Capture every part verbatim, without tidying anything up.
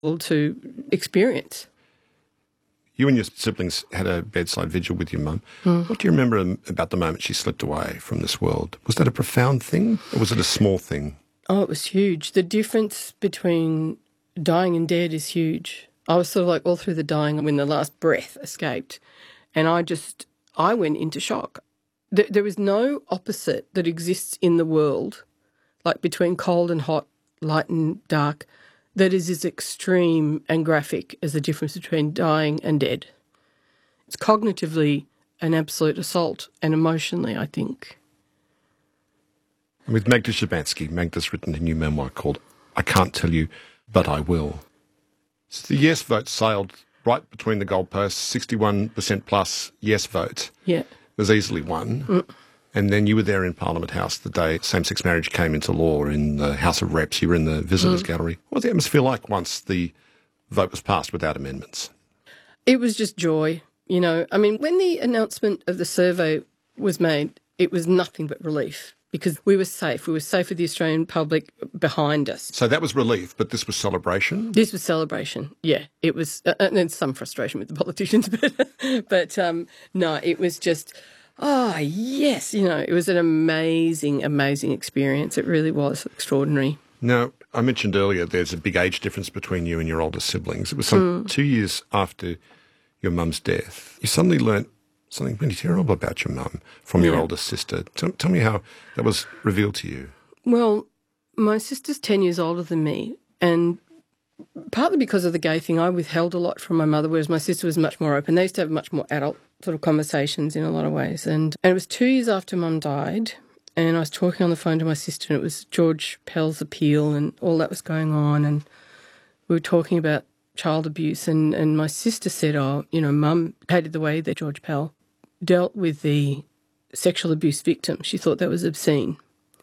to experience. You and your siblings had a bedside vigil with your mum. Mm. What do you remember about the moment she slipped away from this world? Was that a profound thing or was it a small thing? Oh, it was huge. The difference between dying and dead is huge. I was sort of like all through the dying when the last breath escaped, and I just, I went into shock. There, there is no opposite that exists in the world, like between cold and hot, light and dark, that is as extreme and graphic as the difference between dying and dead. It's cognitively an absolute assault, and emotionally, I think. With Magda Szubanski, Magda's written a new memoir called I Can't Tell You, But I Will. So the yes vote sailed right between the goalposts, sixty-one percent plus yes vote. Yeah. Was easily won. Mm. And then you were there in Parliament House the day same-sex marriage came into law in the House of Reps. You were in the visitors' mm. gallery. What was the atmosphere like once the vote was passed without amendments? It was just joy, you know. I mean, when the announcement of the survey was made, it was nothing but relief because we were safe. We were safe with the Australian public behind us. So that was relief, but this was celebration? This was celebration, yeah. It was, uh, and then some frustration with the politicians, but, but um, no, it was just... Oh, yes, you know, it was an amazing, amazing experience. It really was extraordinary. Now, I mentioned earlier there's a big age difference between you and your older siblings. It was some mm. two years after your mum's death. You suddenly learnt something really terrible about your mum from your yeah. older sister. Tell, tell me how that was revealed to you. Well, my sister's ten years older than me, and partly because of the gay thing, I withheld a lot from my mother, whereas my sister was much more open. They used to have much more adult sort of conversations in a lot of ways. And, and it was two years after Mum died, and I was talking on the phone to my sister, and it was George Pell's appeal and all that was going on, and we were talking about child abuse, and, and my sister said, oh, you know, Mum hated the way that George Pell dealt with the sexual abuse victim. She thought that was obscene.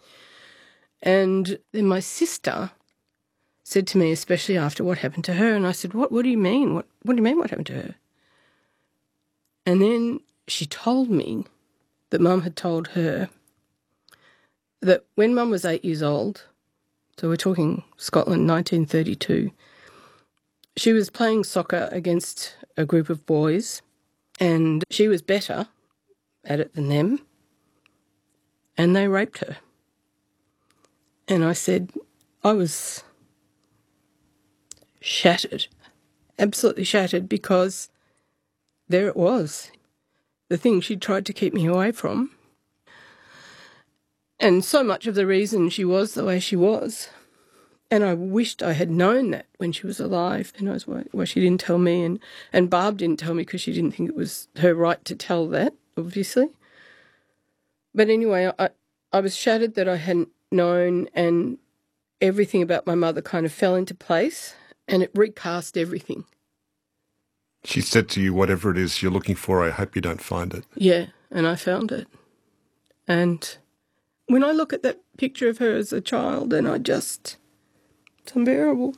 And then my sister said to me, especially after what happened to her, and I said, what, what do you mean? What, what do you mean what happened to her? And then she told me that Mum had told her that when Mum was eight years old, so we're talking Scotland, nineteen thirty-two, she was playing soccer against a group of boys and she was better at it than them, and they raped her. And I said, I was shattered, absolutely shattered, because there it was, the thing she tried to keep me away from. And so much of the reason she was the way she was. And I wished I had known that when she was alive. And I was why, why she didn't tell me. And, and Barb didn't tell me because she didn't think it was her right to tell that, obviously. But anyway, I, I was shattered that I hadn't known, and everything about my mother kind of fell into place, and it recast everything. She said to you, whatever it is you're looking for, I hope you don't find it. Yeah, and I found it. And when I look at that picture of her as a child, and I just, it's unbearable.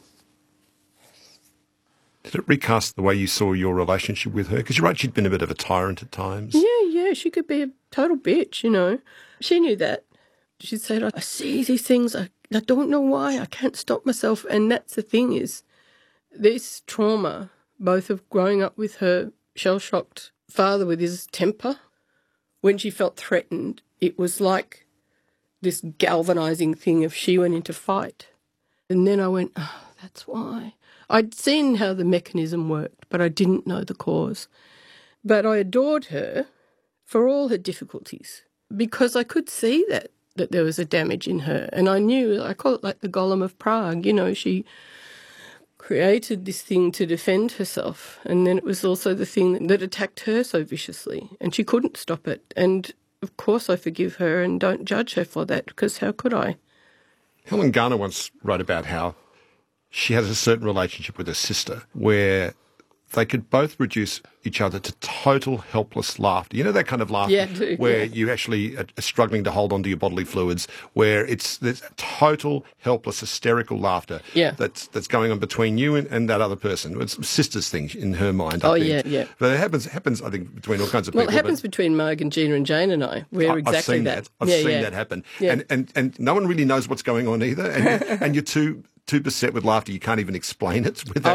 Did it recast the way you saw your relationship with her? Because you're right, she'd been a bit of a tyrant at times. Yeah, yeah, she could be a total bitch, you know. She knew that. She said, I see these things, I, I don't know why, I can't stop myself. And that's the thing is, this trauma, both of growing up with her shell-shocked father with his temper, when she felt threatened, it was like this galvanising thing of she went into fight. And then I went, oh, that's why. I'd seen how the mechanism worked, but I didn't know the cause. But I adored her for all her difficulties because I could see that, that there was a damage in her. And I knew, I call it like the Golem of Prague, you know, she created this thing to defend herself, and then it was also the thing that attacked her so viciously, and she couldn't stop it. And of course I forgive her and don't judge her for that, because how could I? Helen Garner once wrote about how she has a certain relationship with her sister where they could both reduce each other to total helpless laughter. You know that kind of laughter yeah, do, where yeah. you actually are struggling to hold on to your bodily fluids, where it's there's total helpless hysterical laughter yeah. that's that's going on between you and, and that other person. It's sister's thing in her mind. I oh think. yeah, yeah. But it happens happens I think between all kinds of well, people. Well, it happens between Marg and Gina and Jane and I. We're I, exactly I've seen that. that. I've yeah, seen yeah. that happen, yeah. and and and no one really knows what's going on either, and and you're too too beset with laughter you can't even explain it. With that